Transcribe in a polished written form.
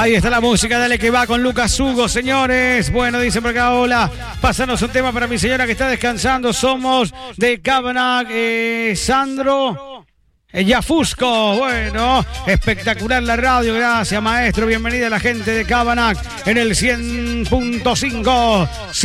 Ahí está la música, dale que va con Lucas Hugo, señores. Bueno, dicen por acá, hola, pásanos un tema para mi señora que está descansando. Somos de Cabanac, Sandro Yafusco. Bueno, espectacular la radio, gracias maestro. Bienvenida a la gente de Cabanac en el 100.5.